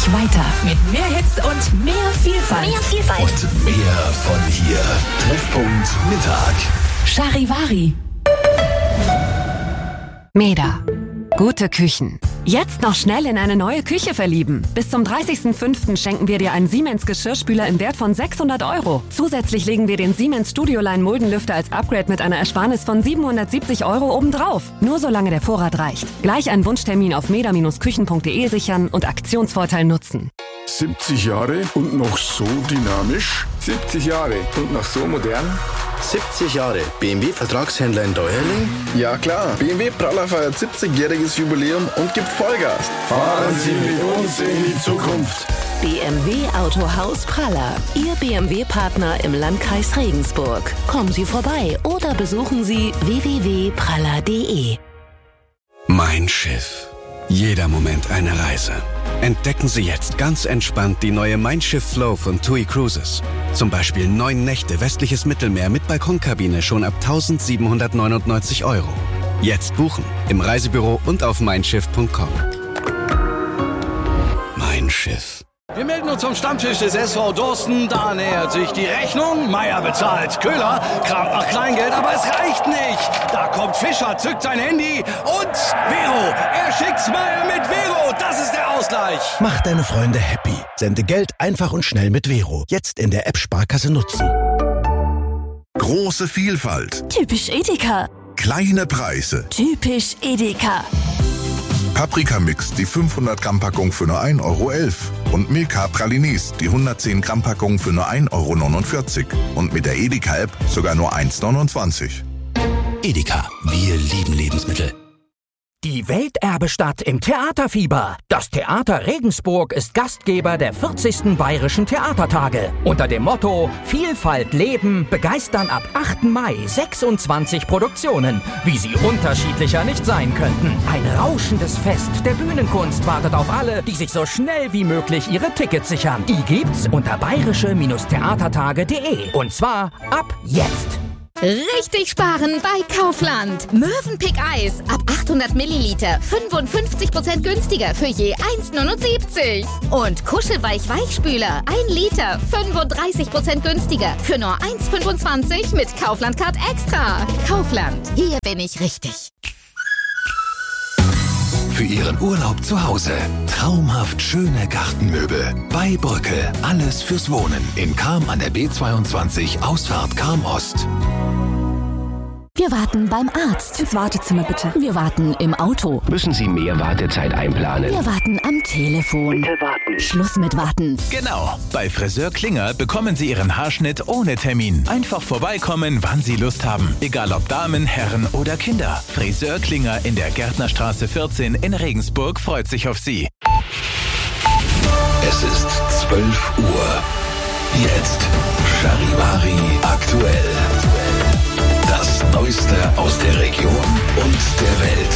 dich weiter mit mehr Hits und mehr Vielfalt. Und mehr von hier. Treffpunkt Mittag. Charivari. Meda. Gute Küchen. Jetzt noch schnell in eine neue Küche verlieben. Bis zum 30.05. schenken wir dir einen Siemens Geschirrspüler im Wert von 600 €. Zusätzlich legen wir den Siemens Studioline Muldenlüfter als Upgrade mit einer Ersparnis von 770 € obendrauf. Nur solange der Vorrat reicht. Gleich einen Wunschtermin auf meda-küchen.de sichern und Aktionsvorteil nutzen. 70 Jahre und noch so dynamisch? 70 Jahre und noch so modern? 70 Jahre BMW-Vertragshändler in Deuerling? Ja klar, BMW Praller feiert 70-jähriges Jubiläum und gibt Vollgas. Fahren Sie mit uns in die Zukunft. BMW Autohaus Praller, Ihr BMW-Partner im Landkreis Regensburg. Kommen Sie vorbei oder besuchen Sie www.praller.de. Mein Schiff. Jeder Moment eine Reise. Entdecken Sie jetzt ganz entspannt die neue Mein Schiff Flow von TUI Cruises. Zum Beispiel 9 Nächte westliches Mittelmeer mit Balkonkabine schon ab 1.799 €. Jetzt buchen im Reisebüro und auf meinschiff.com. Mein Schiff. Wir melden uns zum Stammtisch des SV Dorsten. Da nähert sich die Rechnung. Meier bezahlt. Köhler kramt nach Kleingeld, aber es reicht nicht. Da kommt Fischer, zückt sein Handy und Vero. Er schickt's Meier mit Vero. Das ist der Ausgleich. Mach deine Freunde happy. Sende Geld einfach und schnell mit Vero. Jetzt in der App Sparkasse nutzen. Große Vielfalt. Typisch Edeka. Kleine Preise. Typisch Edeka. Paprika-Mix, die 500-Gramm-Packung für nur 1,11 €. Und Milka Pralines, die 110-Gramm-Packung für nur 1,49 € Und mit der Edeka-App sogar nur 1,29 €. Edeka, wir lieben Lebensmittel. Die Welterbestadt im Theaterfieber. Das Theater Regensburg ist Gastgeber der 40. Bayerischen Theatertage. Unter dem Motto Vielfalt leben begeistern ab 8. Mai 26 Produktionen, wie sie unterschiedlicher nicht sein könnten. Ein rauschendes Fest der Bühnenkunst wartet auf alle, die sich so schnell wie möglich ihre Tickets sichern. Die gibt's unter bayerische-theatertage.de. Und zwar ab jetzt. Richtig sparen bei Kaufland. Mövenpick Eis ab 800 Milliliter 55% günstiger für je 1,79 €. Und Kuschelweich Weichspüler 1 Liter 35% günstiger für nur 1,25 € mit Kaufland Card Extra. Kaufland, hier bin ich richtig. Für Ihren Urlaub zu Hause. Traumhaft schöne Gartenmöbel. Bei Brücke. Alles fürs Wohnen. In Cham an der B22. Ausfahrt Cham Ost. Wir warten beim Arzt. Ins Wartezimmer bitte. Wir warten im Auto. Müssen Sie mehr Wartezeit einplanen? Wir warten am Telefon. Bitte warten. Schluss mit Warten. Genau. Bei Friseur Klinger bekommen Sie Ihren Haarschnitt ohne Termin. Einfach vorbeikommen, wann Sie Lust haben. Egal ob Damen, Herren oder Kinder. Friseur Klinger in der Gärtnerstraße 14 in Regensburg freut sich auf Sie. Es ist 12 Uhr. Jetzt Charivari aktuell. Das Neueste aus der Region und der Welt.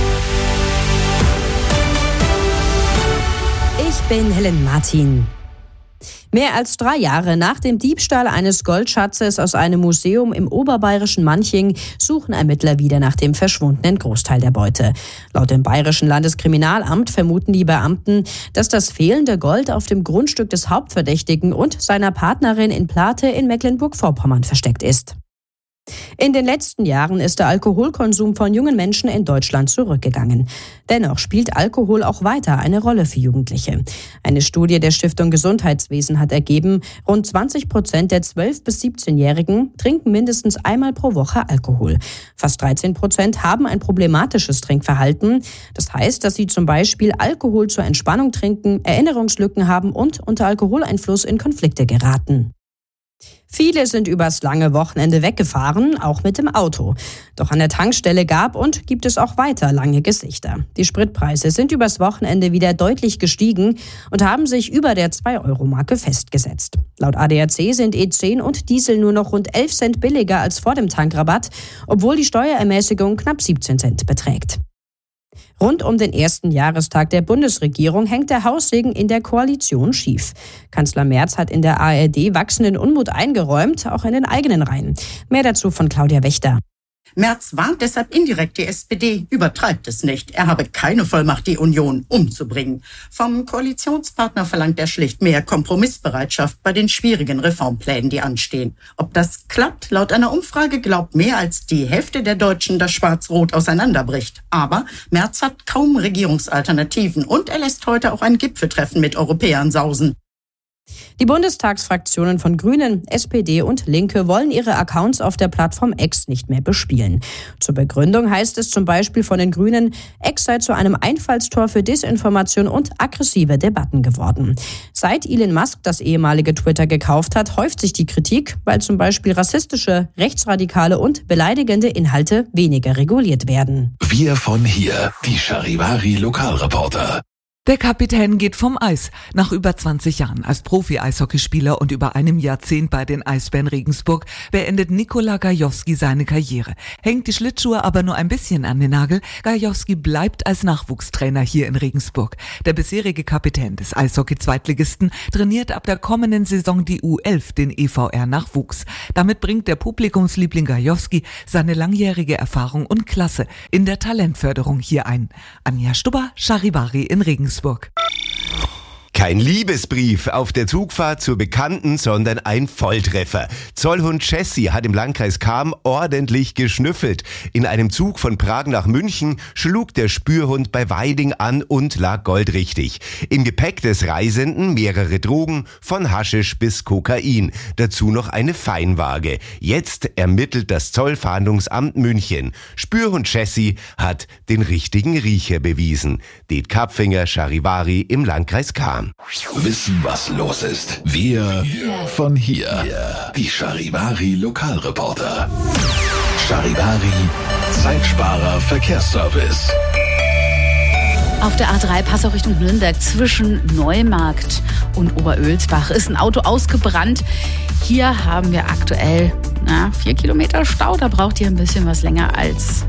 Ich bin Helen Martin. Mehr als 3 Jahre nach dem Diebstahl eines Goldschatzes aus einem Museum im oberbayerischen Manching suchen Ermittler wieder nach dem verschwundenen Großteil der Beute. Laut dem Bayerischen Landeskriminalamt vermuten die Beamten, dass das fehlende Gold auf dem Grundstück des Hauptverdächtigen und seiner Partnerin in Plate in Mecklenburg-Vorpommern versteckt ist. In den letzten Jahren ist der Alkoholkonsum von jungen Menschen in Deutschland zurückgegangen. Dennoch spielt Alkohol auch weiter eine Rolle für Jugendliche. Eine Studie der Stiftung Gesundheitswesen hat ergeben, rund 20% der 12- bis 17-Jährigen trinken mindestens einmal pro Woche Alkohol. Fast 13% haben ein problematisches Trinkverhalten. Das heißt, dass sie zum Beispiel Alkohol zur Entspannung trinken, Erinnerungslücken haben und unter Alkoholeinfluss in Konflikte geraten. Viele sind übers lange Wochenende weggefahren, auch mit dem Auto. Doch an der Tankstelle gab und gibt es auch weiter lange Gesichter. Die Spritpreise sind übers Wochenende wieder deutlich gestiegen und haben sich über der 2-Euro-Marke festgesetzt. Laut ADAC sind E10 und Diesel nur noch rund 11 Cent billiger als vor dem Tankrabatt, obwohl die Steuerermäßigung knapp 17 Cent beträgt. Rund um den ersten Jahrestag der Bundesregierung hängt der Haussegen in der Koalition schief. Kanzler Merz hat in der ARD wachsenden Unmut eingeräumt, auch in den eigenen Reihen. Mehr dazu von Claudia Wächter. Merz warnt deshalb indirekt die SPD, übertreibt es nicht. Er habe keine Vollmacht, die Union umzubringen. Vom Koalitionspartner verlangt er schlicht mehr Kompromissbereitschaft bei den schwierigen Reformplänen, die anstehen. Ob das klappt? Laut einer Umfrage glaubt mehr als die Hälfte der Deutschen, dass Schwarz-Rot auseinanderbricht. Aber Merz hat kaum Regierungsalternativen und er lässt heute auch ein Gipfeltreffen mit Europäern sausen. Die Bundestagsfraktionen von Grünen, SPD und Linke wollen ihre Accounts auf der Plattform X nicht mehr bespielen. Zur Begründung heißt es zum Beispiel von den Grünen, X sei zu einem Einfallstor für Desinformation und aggressive Debatten geworden. Seit Elon Musk das ehemalige Twitter gekauft hat, häuft sich die Kritik, weil zum Beispiel rassistische, rechtsradikale und beleidigende Inhalte weniger reguliert werden. Wir von hier, die Charivari Lokalreporter. Der Kapitän geht vom Eis. Nach über 20 Jahren als Profi-Eishockeyspieler und über einem Jahrzehnt bei den Eisbären Regensburg beendet Nikola Gajowski seine Karriere. Hängt die Schlittschuhe aber nur ein bisschen an den Nagel. Gajowski bleibt als Nachwuchstrainer hier in Regensburg. Der bisherige Kapitän des Eishockey-Zweitligisten trainiert ab der kommenden Saison die U11, den EVR-Nachwuchs. Damit bringt der Publikumsliebling Gajowski seine langjährige Erfahrung und Klasse in der Talentförderung hier ein. Anja Stubber, Charivari in Regensburg. Kein Liebesbrief auf der Zugfahrt zur Bekannten, sondern ein Volltreffer. Zollhund Jessie hat im Landkreis Cham ordentlich geschnüffelt. In einem Zug von Prag nach München schlug der Spürhund bei Weiding an und lag goldrichtig. Im Gepäck des Reisenden mehrere Drogen, von Haschisch bis Kokain. Dazu noch eine Feinwaage. Jetzt ermittelt das Zollfahndungsamt München. Spürhund Jessie hat den richtigen Riecher bewiesen. Det Kapfinger, Charivari im Landkreis Cham. Wissen, was los ist. Wir von hier. Die Charivari Lokalreporter. Charivari Zeitsparer Verkehrsservice. Auf der A3 Passau Richtung Nürnberg zwischen Neumarkt und Oberölsbach ist ein Auto ausgebrannt. Hier haben wir aktuell 4 Kilometer Stau. Da braucht ihr ein bisschen was länger als...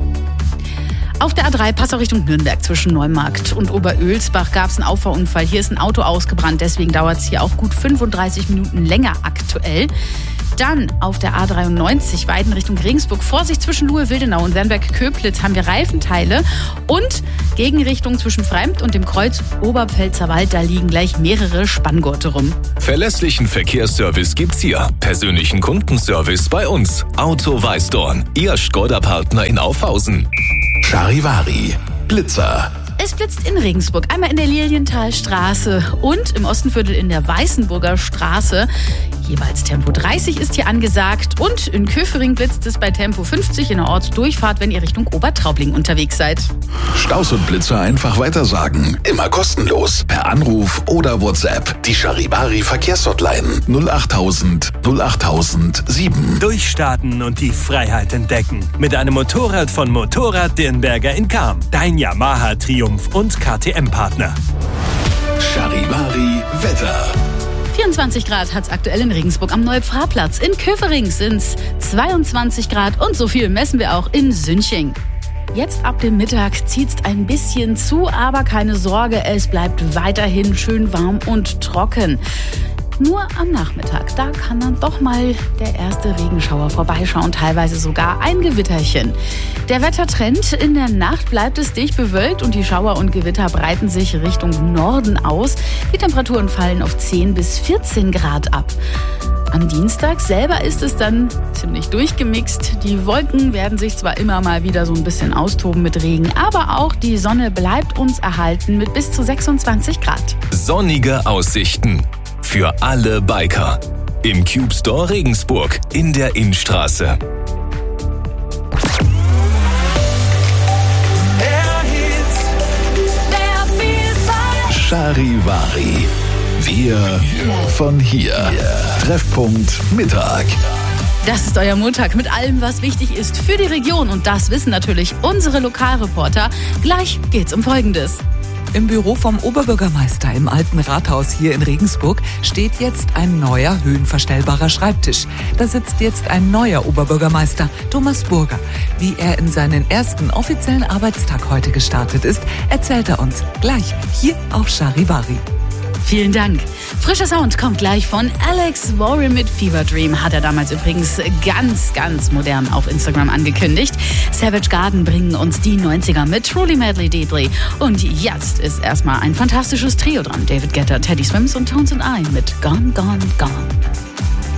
Auf der A3 Passau Richtung Nürnberg zwischen Neumarkt und Oberölsbach gab es einen Auffahrunfall. Hier ist ein Auto ausgebrannt, deswegen dauert es hier auch gut 35 Minuten länger aktuell. Dann auf der A93 Weiden Richtung Regensburg. Vorsicht zwischen Luhe-Wildenau und Wernberg-Köblitz haben wir Reifenteile. Und Gegenrichtung zwischen Fremd und dem Kreuz Oberpfälzer Wald, da liegen gleich mehrere Spanngurte rum. Verlässlichen Verkehrsservice gibt's hier. Persönlichen Kundenservice bei uns. Auto Weißdorn, Ihr Skoda-Partner in Aufhausen. Charivari Blitzer. Es blitzt in Regensburg, einmal in der Lilienthalstraße und im Ostenviertel in der Weißenburger Straße. Jeweils Tempo 30 ist hier angesagt und in Köfering blitzt es bei Tempo 50 in der Ortsdurchfahrt, wenn ihr Richtung Obertraubling unterwegs seid. Staus und Blitzer einfach weitersagen. Immer kostenlos. Per Anruf oder WhatsApp. Die Charivari Verkehrshotline 08000 08007. Durchstarten und die Freiheit entdecken. Mit einem Motorrad von Motorrad Dirnberger in Cham. Dein Yamaha Triumph und KTM-Partner. Charivari Wetter. 24 Grad hat es aktuell in Regensburg am Neupfarrplatz. In Köfering sind es 22 Grad und so viel messen wir auch in Sünching. Jetzt ab dem Mittag zieht es ein bisschen zu, aber keine Sorge, es bleibt weiterhin schön warm und trocken. Nur am Nachmittag, da kann dann doch mal der erste Regenschauer vorbeischauen, teilweise sogar ein Gewitterchen. Der Wettertrend: in der Nacht bleibt es dicht bewölkt und die Schauer und Gewitter breiten sich Richtung Norden aus. Die Temperaturen fallen auf 10 bis 14 Grad ab. Am Dienstag selber ist es dann ziemlich durchgemixt. Die Wolken werden sich zwar immer mal wieder so ein bisschen austoben mit Regen, aber auch die Sonne bleibt uns erhalten mit bis zu 26 Grad. Sonnige Aussichten. Für alle Biker. Im Cube Store Regensburg in der Innstraße. Charivari. Wir von hier. Treffpunkt Mittag. Das ist euer Montag mit allem, was wichtig ist für die Region. Und das wissen natürlich unsere Lokalreporter. Gleich geht's um Folgendes. Im Büro vom Oberbürgermeister im Alten Rathaus hier in Regensburg steht jetzt ein neuer höhenverstellbarer Schreibtisch. Da sitzt jetzt ein neuer Oberbürgermeister, Thomas Burger. Wie er in seinen ersten offiziellen Arbeitstag heute gestartet ist, erzählt er uns gleich hier auf Charivari. Vielen Dank. Frischer Sound kommt gleich von Alex Warren mit Fever Dream. Hat er damals übrigens ganz, ganz modern auf Instagram angekündigt. Savage Garden bringen uns die 90er mit Truly Madly Deeply. Und jetzt ist erstmal ein fantastisches Trio dran. David Guetta, Teddy Swims und Tones and I mit Gone, Gone, Gone.